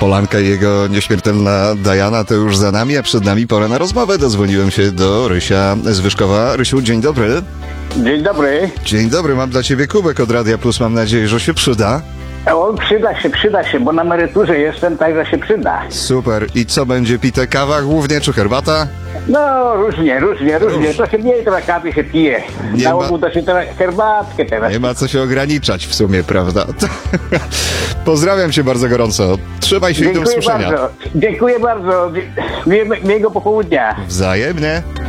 Polanka i jego nieśmiertelna Diana to już za nami, a przed nami pora na rozmowę. Dozwoliłem się do Rysia z Wyszkowa. Rysiu, dzień dobry. Dzień dobry. Dzień dobry, mam dla ciebie kubek od Radia Plus, mam nadzieję, że się przyda. O, przyda się, bo na emeryturze jestem, także się przyda. Super. I co będzie pite? Kawa głównie czy herbata? No, różnie. Trochę mniej teraz kawy się pije. Nie Na ma- ogół to się teraz herbatkę teraz. Nie ma co się ograniczać w sumie, prawda? Pozdrawiam cię bardzo gorąco. Trzymaj się i do usłyszenia. Dziękuję bardzo. Miłego popołudnia. Wzajemnie.